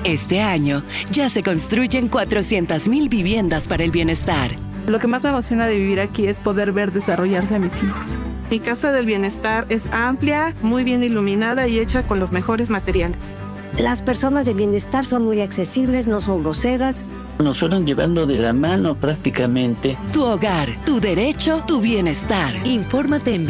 Este año ya se construyen 400,000 viviendas para el bienestar. Lo que más me emociona de vivir aquí es poder ver desarrollarse a mis hijos. Mi casa del bienestar es amplia, muy bien iluminada y hecha con los mejores materiales. Las personas de bienestar son muy accesibles, no son groseras. Nos fueron llevando de la mano prácticamente. Tu hogar, tu derecho, tu bienestar. Infórmate en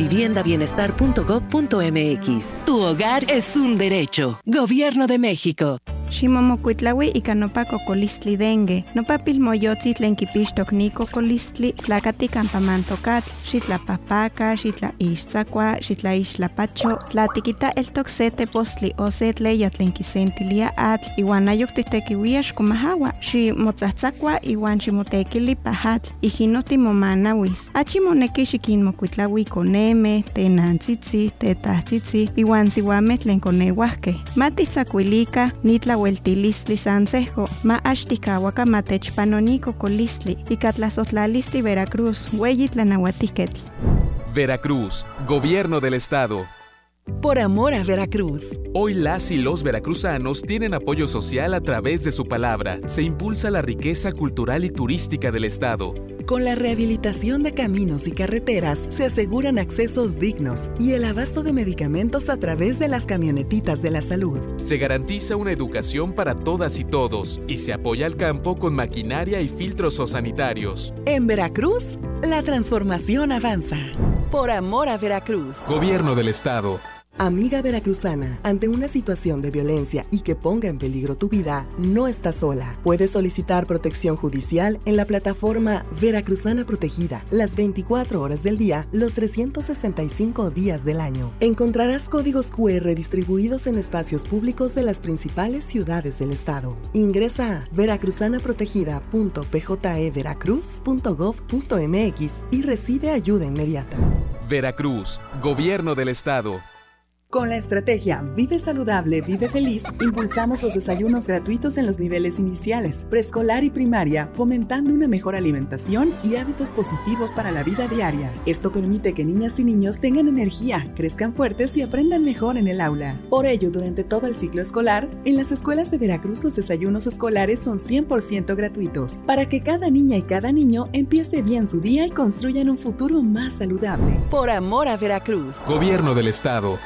viviendabienestar.gov.mx. Tu hogar es un derecho. Gobierno de México. Ximomocuitlaui ika nopa cocolistli dengue. Nopa pilmoyotzi tlen kipixtok ni cocolistli tlakati campamantokatl. Xitlapahpaka, xitlaixtzakua, xitlaixtlapacho. Tlatikita eltok se tepostli o se tleya tlen kisentilia atl. Iwan ayok titekiuia xkomahawa. Ximotzatzakua iwan ximotekili pahatl. Ijinoti momanawis. Achimoneki xikinmokuitlaui koneme, tenantzitzi, tetahtzitzi, iwan siwameh tlen koneuahkeh. Matitzakuilika nitla Hueltilistli Sansejo, ma Ashtikawaka Matechpanonico Colistli, y Catlazotlalisti Veracruz, Hueyitlanauatiketl. Veracruz, Gobierno del Estado. Por amor a Veracruz. Hoy las y los veracruzanos tienen apoyo social a través de su palabra. Se impulsa la riqueza cultural y turística del Estado. Con la rehabilitación de caminos y carreteras, se aseguran accesos dignos y el abasto de medicamentos a través de las camionetitas de la salud. Se garantiza una educación para todas y todos y se apoya al campo con maquinaria y filtros sanitarios. En Veracruz, la transformación avanza. Por amor a Veracruz. Gobierno del Estado. Amiga veracruzana, ante una situación de violencia y que ponga en peligro tu vida, no estás sola. Puedes solicitar protección judicial en la plataforma Veracruzana Protegida, las 24 horas del día, los 365 días del año. Encontrarás códigos QR distribuidos en espacios públicos de las principales ciudades del estado. Ingresa a veracruzanaprotegida.pjeveracruz.gov.mx y recibe ayuda inmediata. Veracruz, Gobierno del Estado. Con la estrategia Vive Saludable, Vive Feliz, impulsamos los desayunos gratuitos en los niveles iniciales, preescolar y primaria, fomentando una mejor alimentación y hábitos positivos para la vida diaria. Esto permite que niñas y niños tengan energía, crezcan fuertes y aprendan mejor en el aula. Por ello, durante todo el ciclo escolar, en las escuelas de Veracruz los desayunos escolares son 100% gratuitos, para que cada niña y cada niño empiece bien su día y construyan un futuro más saludable. Por amor a Veracruz. Gobierno del Estado.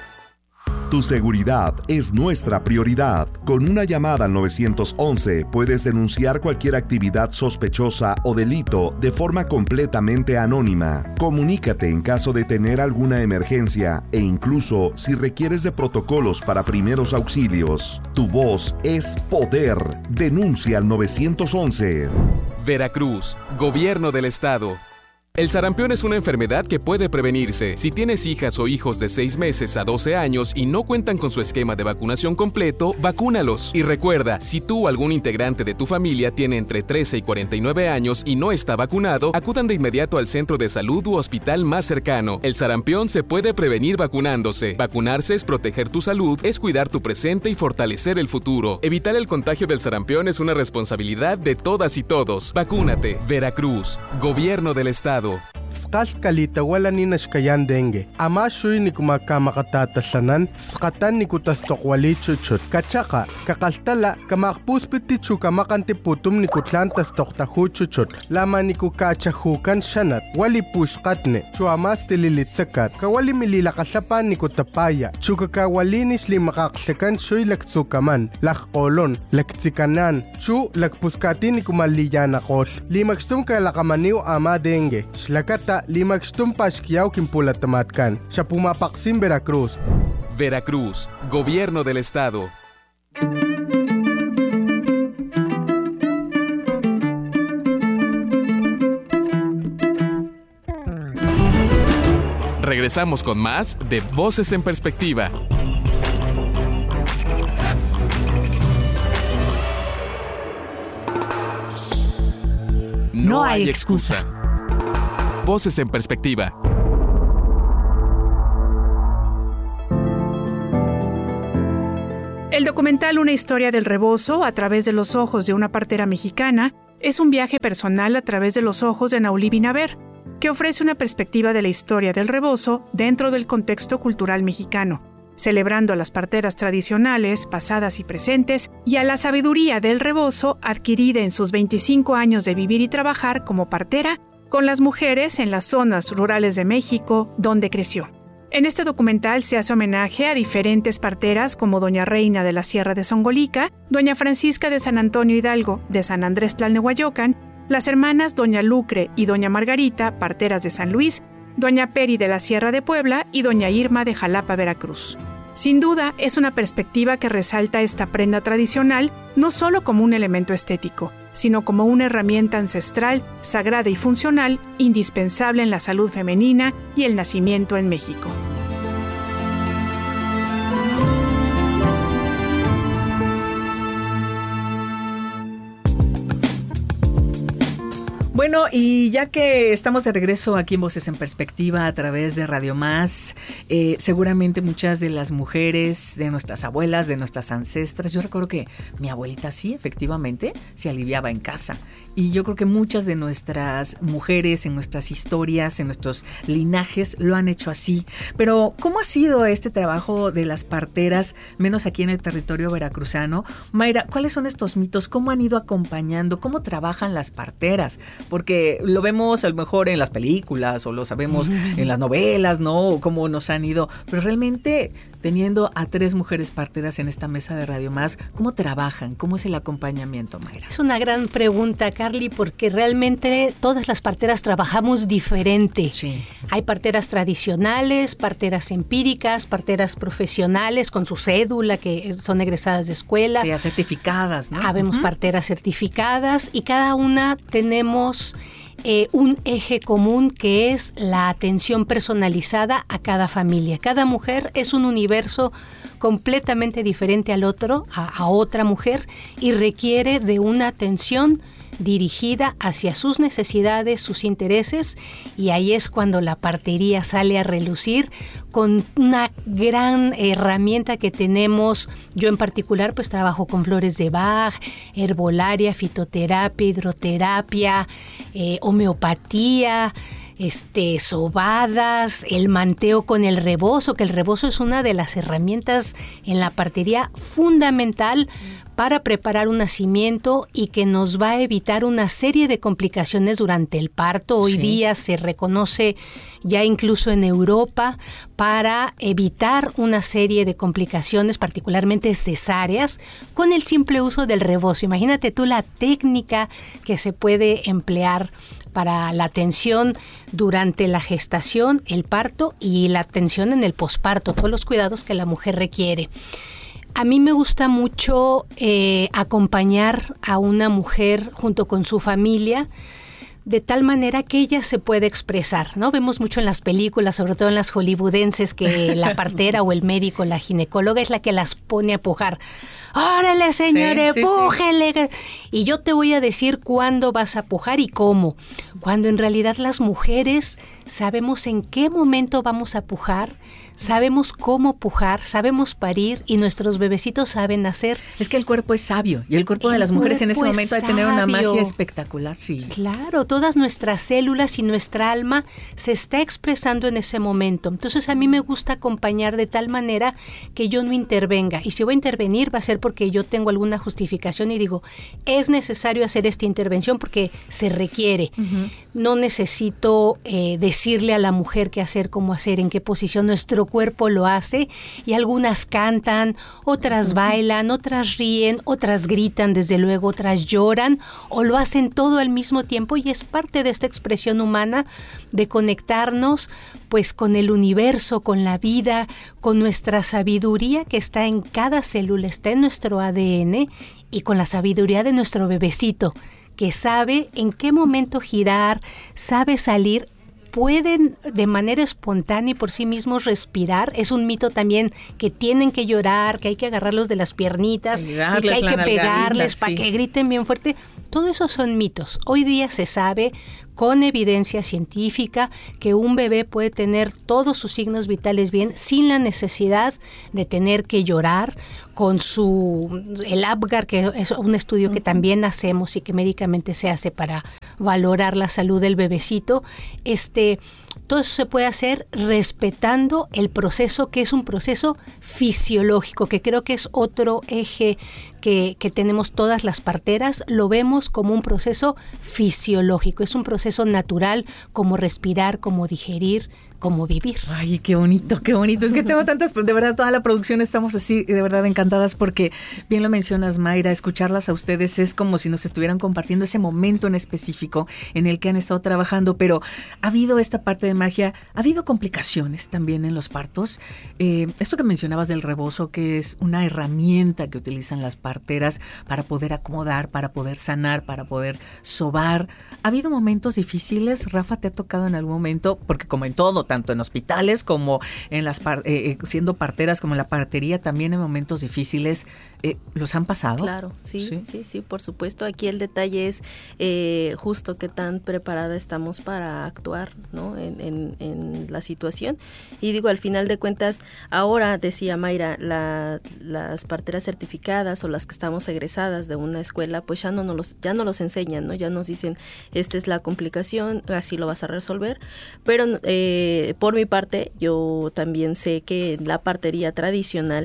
Tu seguridad es nuestra prioridad. Con una llamada al 911 puedes denunciar cualquier actividad sospechosa o delito de forma completamente anónima. Comunícate en caso de tener alguna emergencia e incluso si requieres de protocolos para primeros auxilios. Tu voz es poder. Denuncia al 911. Veracruz, Gobierno del Estado. El sarampión es una enfermedad que puede prevenirse. Si tienes hijas o hijos de 6 meses a 12 años y no cuentan con su esquema de vacunación completo, vacúnalos. Y recuerda, si tú o algún integrante de tu familia tiene entre 13 y 49 años y no está vacunado, acudan de inmediato al centro de salud u hospital más cercano. El sarampión se puede prevenir vacunándose. Vacunarse es proteger tu salud, es cuidar tu presente y fortalecer el futuro. Evitar el contagio del sarampión es una responsabilidad de todas y todos. Vacúnate. Veracruz, Gobierno del Estado. Kalkalita wala ni nashkayan dengue. Ama shuy ni kumakatatatalanan, skatan ni kutastokwali chuchut. Kachaka, kakaltala, kamakpuspiti chukamakanti putum ni kutlantas toktahu chuchut. Lama ni kukachahukan shanat, wali pushkatne, chuamas tililitsakat, kawali mililakasapan ni kutapaya, chukakawalinis li makaksekan shuy laktsukaman, lakkolon, laktsikanan, chu lakpuskati ni kumalliyanakol. Limakstum kalakamaniw ama dengue, shlakata limakstum pashkiyaw kimpulatamatkan, siya pumapaksim Veracruz. Veracruz, Gobierno del Estado. Regresamos con más de Voces en Perspectiva. No hay excusa. Voces en Perspectiva. El documental Una historia del rebozo a través de los ojos de una partera mexicana es un viaje personal a través de los ojos de Nauli Binaver, que ofrece una perspectiva de la historia del rebozo dentro del contexto cultural mexicano. celebrando a las parteras tradicionales, pasadas y presentes, y a la sabiduría del rebozo adquirida en sus 25 años de vivir y trabajar como partera con las mujeres en las zonas rurales de México, donde creció. En este documental se hace homenaje a diferentes parteras como Doña Reina de la Sierra de Songolica, Doña Francisca de San Antonio Hidalgo de San Andrés Tlalnehuayocan, las hermanas Doña Lucre y Doña Margarita, parteras de San Luis, Doña Peri de la Sierra de Puebla y Doña Irma de Jalapa, Veracruz. Sin duda, es una perspectiva que resalta esta prenda tradicional no solo como un elemento estético, sino como una herramienta ancestral, sagrada y funcional, indispensable en la salud femenina y el nacimiento en México. Bueno, y ya que estamos de regreso aquí en Voces en Perspectiva a través de Radio Más, seguramente muchas de las mujeres, de nuestras abuelas, de nuestras ancestras, yo recuerdo que mi abuelita sí, efectivamente, se aliviaba en casa. Y yo creo que muchas de nuestras mujeres en nuestras historias, en nuestros linajes, lo han hecho así. Pero, ¿cómo ha sido este trabajo de las parteras, menos aquí en el territorio veracruzano? Mayra, ¿cuáles son estos mitos? ¿Cómo han ido acompañando? ¿Cómo trabajan las parteras? Porque lo vemos a lo mejor en las películas o lo sabemos en las novelas, ¿no? O cómo nos han ido. Pero realmente, teniendo a 3 mujeres parteras en esta mesa de Radio Más, ¿cómo trabajan? ¿Cómo es el acompañamiento, Mayra? Es una gran pregunta, Carly, porque realmente todas las parteras trabajamos diferente. Sí. Hay parteras tradicionales, parteras empíricas, parteras profesionales con su cédula, que son egresadas de escuela. Sí, certificadas, ¿no? Habemos parteras certificadas y cada una tenemos un eje común, que es la atención personalizada a cada familia. Cada mujer es un universo completamente diferente al otro, a otra mujer, y requiere de una atención dirigida hacia sus necesidades, sus intereses, y ahí es cuando la partería sale a relucir con una gran herramienta que tenemos. Yo en particular pues trabajo con flores de Bach, herbolaria, fitoterapia, hidroterapia, homeopatía, sobadas, el manteo con el rebozo, que el rebozo es una de las herramientas en la partería fundamental para preparar un nacimiento y que nos va a evitar una serie de complicaciones durante el parto. Hoy día se reconoce ya incluso en Europa para evitar una serie de complicaciones, particularmente cesáreas, con el simple uso del rebozo. Imagínate tú la técnica que se puede emplear para la atención durante la gestación, el parto y la atención en el posparto, todos los cuidados que la mujer requiere. A mí me gusta mucho acompañar a una mujer junto con su familia, de tal manera que ella se puede expresar, ¿no? Vemos mucho en las películas, sobre todo en las hollywoodenses, que la partera o el médico, la ginecóloga, es la que las pone a pujar. ¡Órale, señores, pújele! Sí. Y yo te voy a decir cuándo vas a pujar y cómo. Cuando en realidad las mujeres sabemos en qué momento vamos a pujar, sabemos cómo pujar, sabemos parir y nuestros bebecitos saben nacer. Es que el cuerpo es sabio y el cuerpo de las mujeres en ese momento ha de tener una magia espectacular, sí. Claro, todas nuestras células y nuestra alma se está expresando en ese momento. Entonces a mí me gusta acompañar de tal manera que yo no intervenga. Y si voy a intervenir va a ser porque yo tengo alguna justificación y digo, es necesario hacer esta intervención porque se requiere. No necesito decirle a la mujer qué hacer, cómo hacer, en qué posición. Nuestro cuerpo lo hace y algunas cantan, otras bailan, otras ríen, otras gritan, desde luego, otras lloran o lo hacen todo al mismo tiempo, y es parte de esta expresión humana de conectarnos pues con el universo, con la vida, con nuestra sabiduría que está en cada célula, está en nuestro ADN, y con la sabiduría de nuestro bebecito, que sabe en qué momento girar, sabe salir. Pueden de manera espontánea y por sí mismos respirar. Es un mito también que tienen que llorar, que hay que agarrarlos de las piernitas, y que hay que pegarles para que griten bien fuerte. Todo eso son mitos. Hoy día se sabe con evidencia científica que un bebé puede tener todos sus signos vitales bien sin la necesidad de tener que llorar. Con el Apgar, que es un estudio que también hacemos y que médicamente se hace para valorar la salud del bebecito, todo eso se puede hacer respetando el proceso, que es un proceso fisiológico, que creo que es otro eje que tenemos todas las parteras. Lo vemos como un proceso fisiológico, es un proceso natural, como respirar, como digerir, como vivir. Ay, qué bonito, qué bonito. Es que tengo tantas, de verdad, toda la producción estamos así, de verdad encantadas, porque bien lo mencionas, Mayra, escucharlas a ustedes es como si nos estuvieran compartiendo ese momento en específico en el que han estado trabajando, pero ha habido esta parte de magia, ha habido complicaciones también en los partos. Esto que mencionabas del rebozo, que es una herramienta que utilizan las parteras para poder acomodar, para poder sanar, para poder sobar. ¿Ha habido momentos difíciles? Rafa, ¿te ha tocado en algún momento? Porque como en todo, tanto en hospitales como en las siendo parteras, como en la partería, también en momentos difíciles, ¿los han pasado? Claro, sí, por supuesto. Aquí el detalle es justo qué tan preparada estamos para actuar, ¿no? en la situación. Y digo, al final de cuentas, ahora decía Mayra, las parteras certificadas o las que estamos egresadas de una escuela, pues ya no los enseñan, ¿no? Ya nos dicen, esta es la complicación, así lo vas a resolver. Pero por mi parte, yo también sé que en la partería tradicional,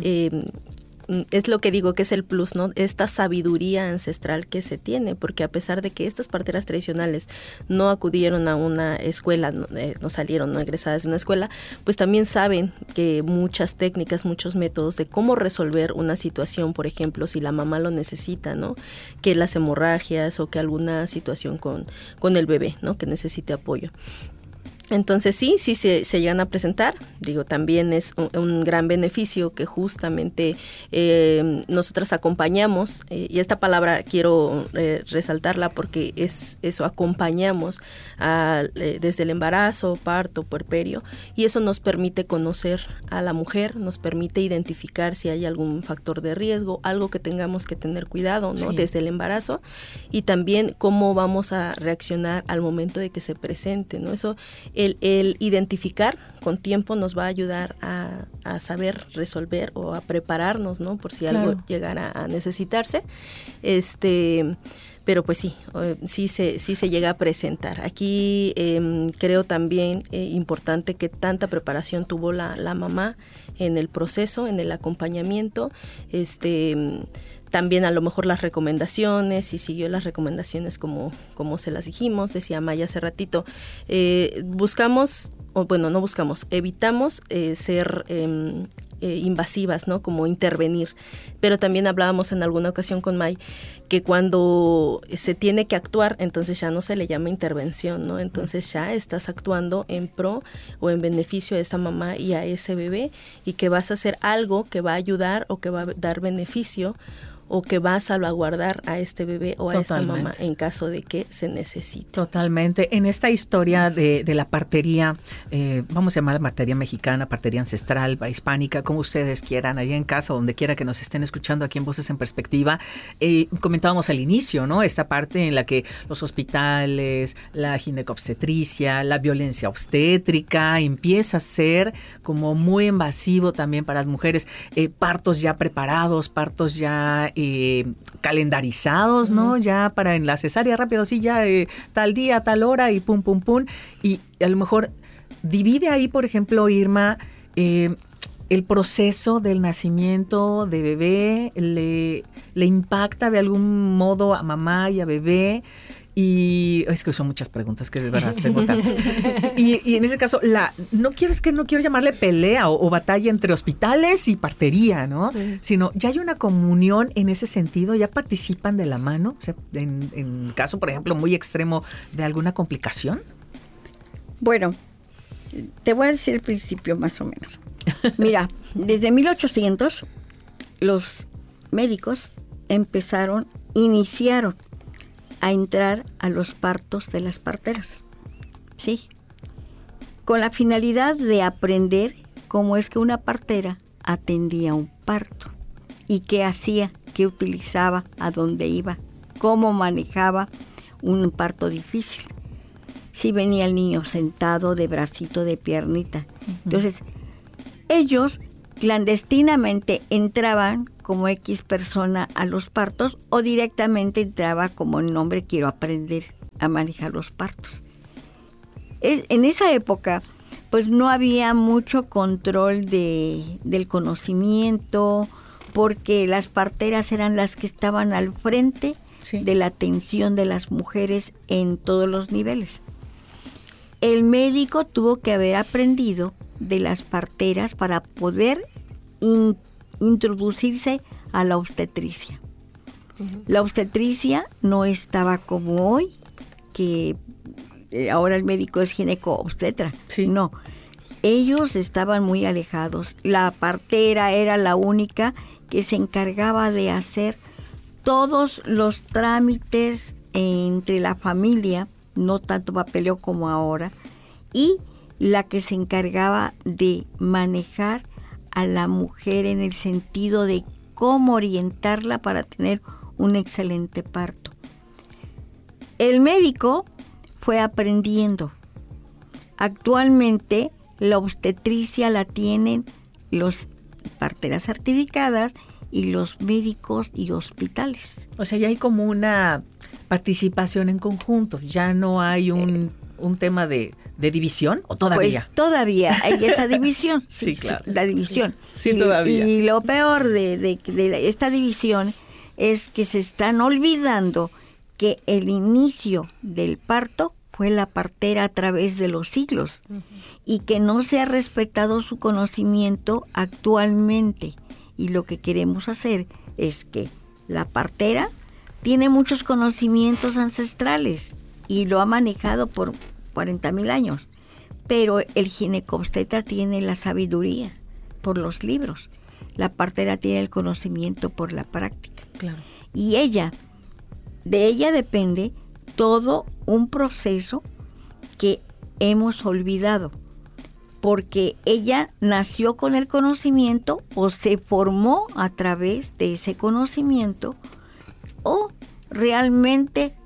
es lo que digo que es el plus, ¿no? Esta sabiduría ancestral que se tiene, porque a pesar de que estas parteras tradicionales no acudieron a una escuela, no salieron, no egresadas de una escuela, pues también saben que muchas técnicas, muchos métodos de cómo resolver una situación, por ejemplo, si la mamá lo necesita, ¿no? Que las hemorragias o que alguna situación con el bebé, ¿no? Que necesite apoyo. Entonces sí se llegan a presentar, digo, también es un gran beneficio que justamente nosotras acompañamos, y esta palabra quiero resaltarla porque es eso, acompañamos desde el embarazo, parto, puerperio, y eso nos permite conocer a la mujer, nos permite identificar si hay algún factor de riesgo, algo que tengamos que tener cuidado, ¿no? Sí. Desde el embarazo, y también cómo vamos a reaccionar al momento de que se presente, ¿no? Eso, el identificar con tiempo nos va a ayudar a saber resolver o a prepararnos, ¿no? Por si algo llegara a necesitarse. Pero pues sí se llega a presentar. Aquí creo también importante que tanta preparación tuvo la mamá en el proceso, en el acompañamiento, también a lo mejor las recomendaciones, y siguió las recomendaciones como se las dijimos, decía Maya hace ratito. Evitamos ser invasivas, ¿no? Como intervenir. Pero también hablábamos en alguna ocasión con May que cuando se tiene que actuar, entonces ya no se le llama intervención, ¿no? Entonces ya estás actuando en pro o en beneficio de esa mamá y a ese bebé, y que vas a hacer algo que va a ayudar o que va a dar beneficio o que va a salvaguardar a este bebé o a esta mamá en caso de que se necesite. Totalmente. En esta historia de la partería, vamos a llamar la partería mexicana, partería ancestral, hispánica, como ustedes quieran, ahí en casa, donde quiera que nos estén escuchando aquí en Voces en Perspectiva, comentábamos al inicio, ¿no? Esta parte en la que los hospitales, la ginecobstetricia, la violencia obstétrica empieza a ser como muy invasivo también para las mujeres, partos ya preparados, partos ya calendarizados, ¿no? Ya para en la cesárea rápido, sí, ya tal día, tal hora y pum, pum, pum. Y a lo mejor divide ahí, por ejemplo, Irma, el proceso del nacimiento de bebé, le impacta de algún modo a mamá y a bebé. Y es que son muchas preguntas, que de verdad tengo tantas. Y en ese caso, no quiero llamarle pelea o batalla entre hospitales y partería, ¿no? Sí. Sino ya hay una comunión en ese sentido, ya participan de la mano, o sea, en caso, por ejemplo, muy extremo de alguna complicación. Bueno, te voy a decir el principio más o menos. Mira, desde 1800 los médicos iniciaron a entrar a los partos de las parteras, ¿sí? Con la finalidad de aprender cómo es que una partera atendía un parto y qué hacía, qué utilizaba, a dónde iba, cómo manejaba un parto difícil. Si venía el niño sentado de bracito, de piernita. Uh-huh. Entonces, ellos clandestinamente entraban como X persona a los partos, o directamente entraba como el nombre, quiero aprender a manejar los partos. en esa época pues no había mucho control del conocimiento, porque las parteras eran las que estaban al frente de la atención de las mujeres en todos los niveles. El médico tuvo que haber aprendido de las parteras para poder introducirse a la obstetricia. La obstetricia no estaba como hoy, que ahora el médico es gineco-obstetra. No, ellos estaban muy alejados. La partera era la única que se encargaba de hacer todos los trámites entre la familia, no tanto papeleo como ahora, y la que se encargaba de manejar a la mujer en el sentido de cómo orientarla para tener un excelente parto. El médico fue aprendiendo. Actualmente la obstetricia la tienen los parteras certificadas y los médicos y hospitales. O sea, ya hay como una participación en conjunto, ya no hay un tema de división, ¿o todavía? Pues todavía hay esa división. Sí, claro. La división. Sí, todavía. Y lo peor de esta división es que se están olvidando que el inicio del parto fue la partera a través de los siglos, y que no se ha respetado su conocimiento actualmente. Y lo que queremos hacer es que la partera tiene muchos conocimientos ancestrales y lo ha manejado por 40,000 años, pero el ginecobstetra tiene la sabiduría por los libros, la partera tiene el conocimiento por la práctica. Claro. Y de ella depende todo un proceso que hemos olvidado, porque ella nació con el conocimiento o se formó a través de ese conocimiento, o realmente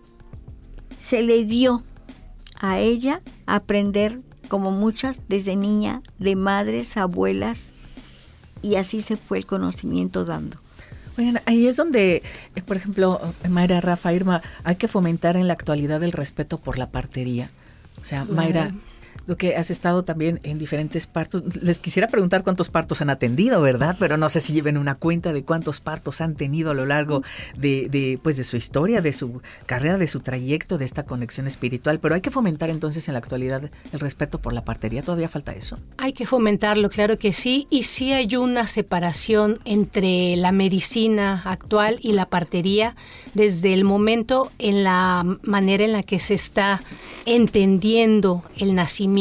se le dio a ella aprender, como muchas desde niña, de madres, abuelas, y así se fue el conocimiento dando. Bueno, ahí es donde, por ejemplo, Mayra, Rafa, Irma, hay que fomentar en la actualidad el respeto por la partería. O sea, Mayra, lo que has estado también en diferentes partos, les quisiera preguntar cuántos partos han atendido, ¿verdad? Pero no sé si lleven una cuenta de cuántos partos han tenido a lo largo de su historia, de su carrera, de su trayecto, de esta conexión espiritual. Pero hay que fomentar entonces en la actualidad el respeto por la partería. ¿Todavía falta eso? Hay que fomentarlo, claro que sí. Y sí hay una separación entre la medicina actual y la partería desde el momento en la manera en la que se está entendiendo el nacimiento.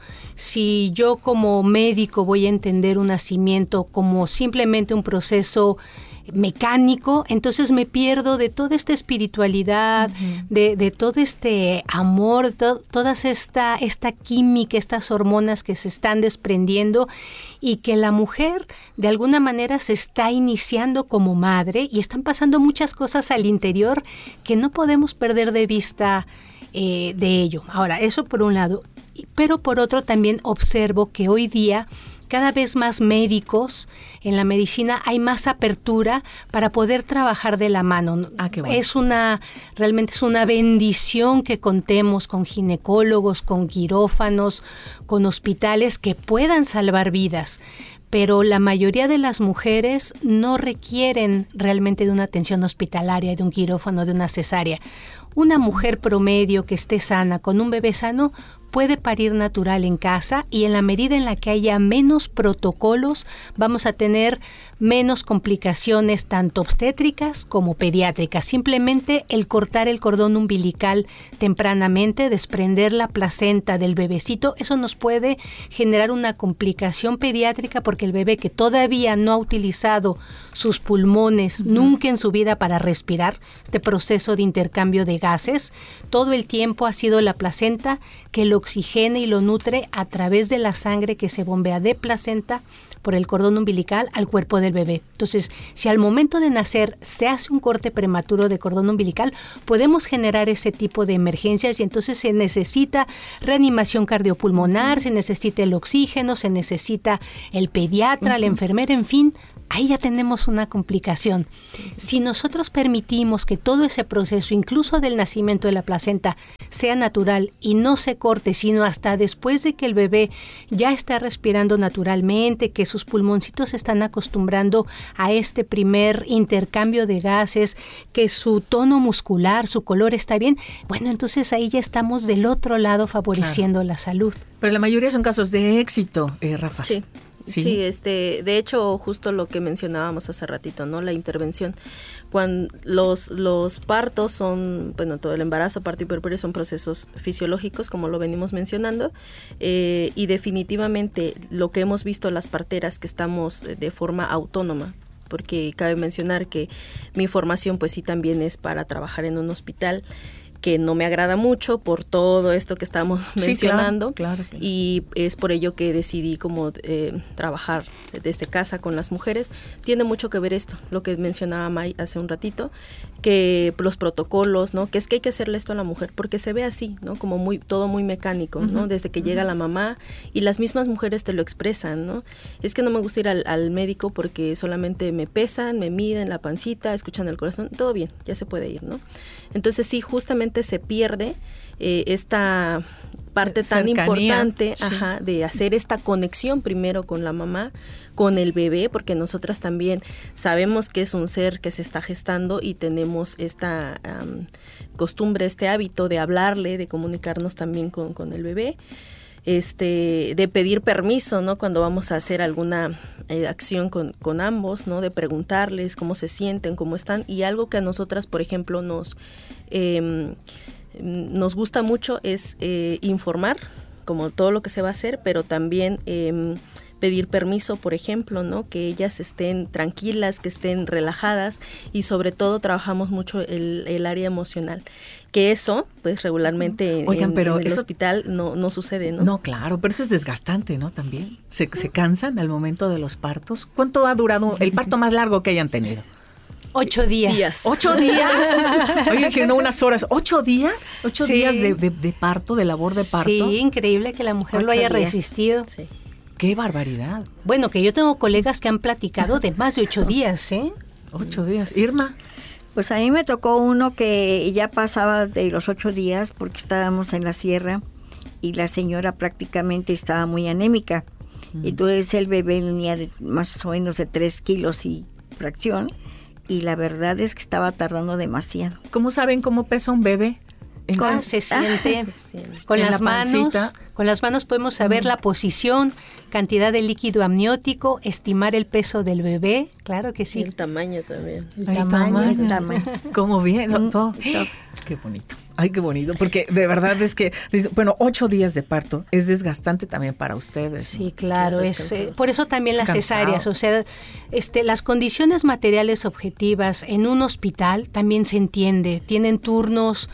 Si yo como médico voy a entender un nacimiento como simplemente un proceso mecánico, entonces me pierdo de toda esta espiritualidad, de todo este amor, toda esta química, estas hormonas que se están desprendiendo, y que la mujer de alguna manera se está iniciando como madre, y están pasando muchas cosas al interior que no podemos perder de vista de ello. Ahora, eso por un lado, pero por otro también observo que hoy día cada vez más médicos en la medicina hay más apertura para poder trabajar de la mano. Qué bueno. Realmente es una bendición que contemos con ginecólogos, con quirófanos, con hospitales que puedan salvar vidas. Pero la mayoría de las mujeres no requieren realmente de una atención hospitalaria, de un quirófano, de una cesárea. Una mujer promedio que esté sana, con un bebé sano, puede parir natural en casa, y en la medida en la que haya menos protocolos, vamos a tener menos complicaciones tanto obstétricas como pediátricas. Simplemente el cortar el cordón umbilical tempranamente, desprender la placenta del bebecito, eso nos puede generar una complicación pediátrica, porque el bebé que todavía no ha utilizado sus pulmones nunca en su vida para respirar, este proceso de intercambio de gases, todo el tiempo ha sido la placenta que lo oxigena y lo nutre a través de la sangre que se bombea de placenta por el cordón umbilical al cuerpo del bebé. Entonces, si al momento de nacer se hace un corte prematuro de cordón umbilical, podemos generar ese tipo de emergencias, y entonces se necesita reanimación cardiopulmonar, se necesita el oxígeno, se necesita el pediatra, la enfermera, en fin, ahí ya tenemos una complicación. Si nosotros permitimos que todo ese proceso, incluso del nacimiento de la placenta, sea natural y no se corte, sino hasta después de que el bebé ya está respirando naturalmente, que sus pulmoncitos se están acostumbrando a este primer intercambio de gases, que su tono muscular, su color está bien, bueno, entonces ahí ya estamos del otro lado favoreciendo la salud. Pero la mayoría son casos de éxito, Rafa. Sí. Sí, de hecho, justo lo que mencionábamos hace ratito, ¿no? La intervención. Cuando los partos son, bueno, todo el embarazo, parto y puerperio son procesos fisiológicos, como lo venimos mencionando, y definitivamente lo que hemos visto las parteras que estamos de forma autónoma, porque cabe mencionar que mi formación pues sí también es para trabajar en un hospital, que no me agrada mucho por todo esto que estamos mencionando. Claro. Y es por ello que decidí como trabajar desde casa con las mujeres. Tiene mucho que ver esto, lo que mencionaba May hace un ratito, que los protocolos, ¿no? Que es que hay que hacerle esto a la mujer, porque se ve así, ¿no? Como todo muy mecánico, ¿no? Desde que llega la mamá y las mismas mujeres te lo expresan, ¿no? Es que no me gusta ir al médico porque solamente me pesan, me miden la pancita, escuchan el corazón, todo bien, ya se puede ir, ¿no? Entonces sí, justamente se pierde esta parte tan importante de hacer esta conexión primero con la mamá, con el bebé, porque nosotras también sabemos que es un ser que se está gestando y tenemos esta costumbre, este hábito de hablarle, de comunicarnos también con el bebé. De pedir permiso, ¿no? Cuando vamos a hacer alguna acción con ambos, ¿no? De preguntarles cómo se sienten, cómo están. Y algo que a nosotras, por ejemplo, nos gusta mucho es informar, como todo lo que se va a hacer, pero también pedir permiso, por ejemplo, ¿no? Que ellas estén tranquilas, que estén relajadas, y sobre todo trabajamos mucho el área emocional. Que eso, pues regularmente en el hospital no sucede, ¿no? No, claro, pero eso es desgastante, ¿no? También. ¿Se cansan al momento de los partos? ¿Cuánto ha durado el parto más largo que hayan tenido? 8 días. 8 días. Oye, que no unas horas. 8 días. 8 días de parto, de labor de parto. Sí, increíble que la mujer lo haya resistido. Sí. ¡Qué barbaridad! Bueno, que yo tengo colegas que han platicado de más de 8 días, ¿eh? 8 días. Irma. Pues a mí me tocó uno que ya pasaba de los 8 días porque estábamos en la sierra y la señora prácticamente estaba muy anémica. Entonces el bebé venía de más o menos de 3 kilos y fracción, y la verdad es que estaba tardando demasiado. ¿Cómo saben cómo pesa un bebé? Se siente con las manos. Con las manos podemos saber la posición, cantidad de líquido amniótico, estimar el peso del bebé, claro que sí. Y el tamaño también. El tamaño. ¿Cómo bien? Todo. Qué bonito. Ay, qué bonito, porque de verdad es que, bueno, 8 días de parto es desgastante también para ustedes. Sí, claro, por eso también las cesáreas, o sea, las condiciones materiales objetivas en un hospital también se entiende, tienen turnos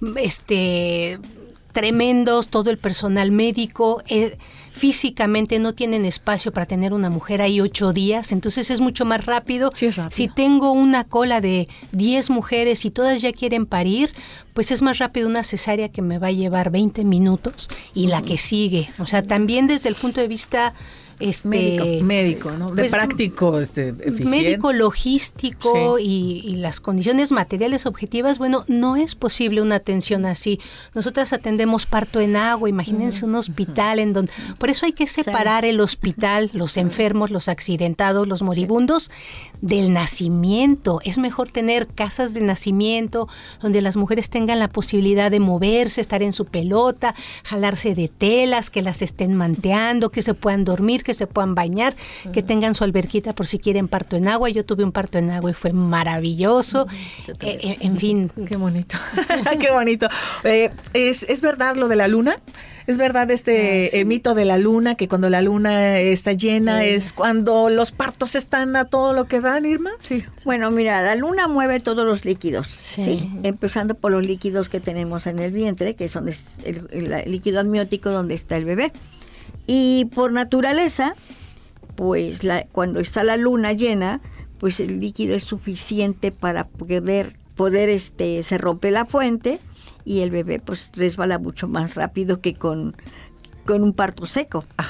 tremendos, todo el personal médico, físicamente no tienen espacio para tener una mujer ahí 8 días, entonces es mucho más rápido. Sí, es rápido. Si tengo una cola de 10 mujeres y todas ya quieren parir, pues es más rápido una cesárea que me va a llevar 20 minutos y la que sigue. O sea, también desde el punto de vista médico, ¿no? De práctico, eficiente. Médico, logístico, sí. y las condiciones materiales objetivas, bueno, no es posible una atención así. Nosotras atendemos parto en agua, imagínense un hospital en donde... Por eso hay que separar el hospital, los enfermos, los accidentados, los moribundos, del nacimiento. Es mejor tener casas de nacimiento donde las mujeres tengan la posibilidad de moverse, estar en su pelota, jalarse de telas, que las estén manteando, que se puedan dormir, que se puedan bañar, que tengan su alberquita por si quieren parto en agua. Yo tuve un parto en agua y fue maravilloso. En fin. Qué bonito. Qué bonito. ¿Es verdad lo de la luna? ¿Es verdad el mito de la luna, que cuando la luna está llena es cuando los partos están a todo lo que dan, Irma? Sí. Bueno, mira, la luna mueve todos los líquidos, ¿sí? Empezando por los líquidos que tenemos en el vientre, que son el líquido amniótico donde está el bebé. Y por naturaleza, pues cuando está la luna llena, pues el líquido es suficiente para poder se rompe la fuente y el bebé pues resbala mucho más rápido que con un parto seco. Ajá.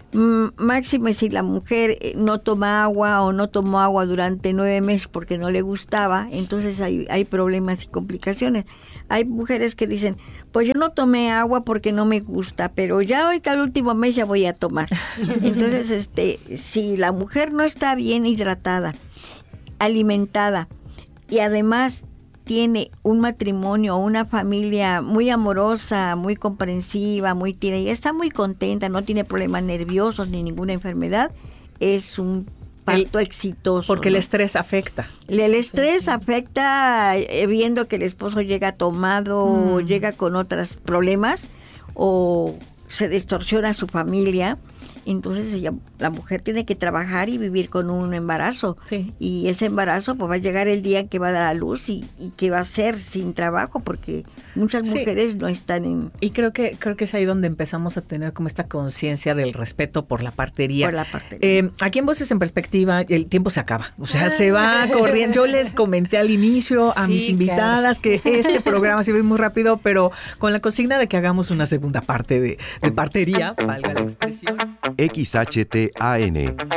Máxime si la mujer no toma agua o no tomó agua durante 9 meses porque no le gustaba, entonces hay problemas y complicaciones. Hay mujeres que dicen, pues yo no tomé agua porque no me gusta, pero ya ahorita el último mes ya voy a tomar. Entonces, si la mujer no está bien hidratada, alimentada y además tiene un matrimonio, una familia muy amorosa, muy comprensiva, muy tierna y está muy contenta, no tiene problemas nerviosos ni ninguna enfermedad, es un parto exitoso. Porque ¿no? el estrés afecta. El estrés afecta viendo que el esposo llega tomado, llega con otros problemas o se distorsiona su familia. Entonces la mujer tiene que trabajar y vivir con un embarazo. Sí. Y ese embarazo pues va a llegar el día en que va a dar a luz y que va a ser sin trabajo porque muchas mujeres no están en... Y creo que es ahí donde empezamos a tener como esta conciencia del respeto por la partería. Por la partería. Aquí en Voces en Perspectiva el tiempo se acaba. O sea, se va corriendo. Yo les comenté al inicio a mis invitadas que este programa se ve muy rápido, pero con la consigna de que hagamos una segunda parte de partería, valga la expresión. XHTAN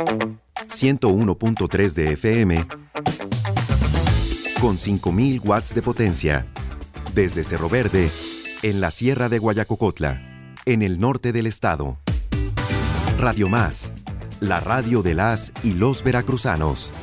101.3 de FM con 5,000 watts de potencia desde Cerro Verde en la Sierra de Guayacocotla, en el norte del estado. Radio Más, la radio de las y los veracruzanos.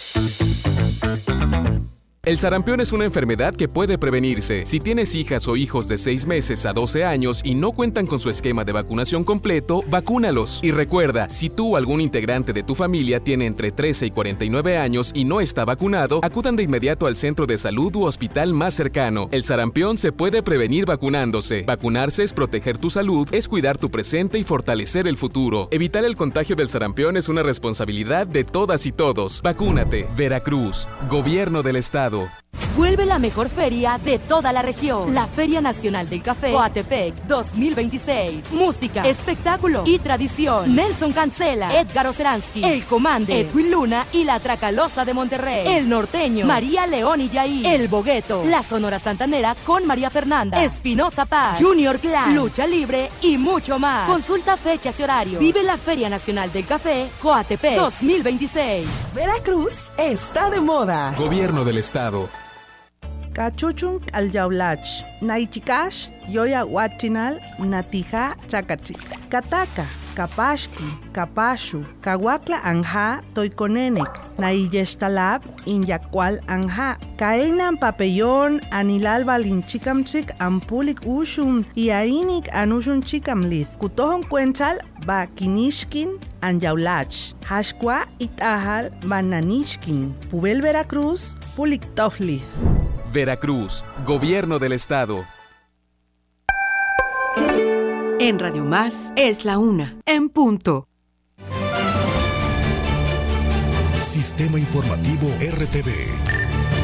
El sarampión es una enfermedad que puede prevenirse. Si tienes hijas o hijos de 6 meses a 12 años y no cuentan con su esquema de vacunación completo, vacúnalos. Y recuerda, si tú o algún integrante de tu familia tiene entre 13 y 49 años y no está vacunado, acudan de inmediato al centro de salud u hospital más cercano. El sarampión se puede prevenir vacunándose. Vacunarse es proteger tu salud, es cuidar tu presente y fortalecer el futuro. Evitar el contagio del sarampión es una responsabilidad de todas y todos. Vacúnate. Veracruz, Gobierno del Estado. Vuelve la mejor feria de toda la región. La Feria Nacional del Café Coatepec 2026. Música, espectáculo y tradición. Nelson Cancela, Edgar Oceransky, El Comande, Edwin Luna y la Tracalosa de Monterrey. El Norteño, María León y Yair. El Bogueto, la Sonora Santanera con María Fernanda, Espinosa Paz, Junior Clan, Lucha Libre y mucho más. Consulta fechas y horarios. Vive la Feria Nacional del Café Coatepec 2026. Veracruz está de moda. Gobierno del Estado. Cachuchun aljaulach, naichikash, yoya huachinal, natija chakachik. Kataka, kapashki, kapashu, kawakla anja, toikonenek, naiyeshtalab, inyakwal anja. Kainan papellón, anilal balinchikamchik, ampulik ushun, iainik anushun chikamlith. Kutohon cuenchal, ba kinishkin, anjaulach. Hashkwa itahal, bananishkin. Pubel Veracruz, pulik tofli. Veracruz, Gobierno del Estado. En Radio Más es la 1, en punto. Sistema Informativo RTV.